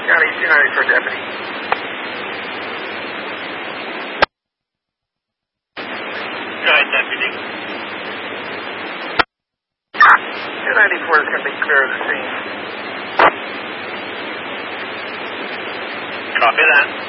County 294 deputy. Go ahead, deputy. 294 is going to be clear of the scene. Copy that.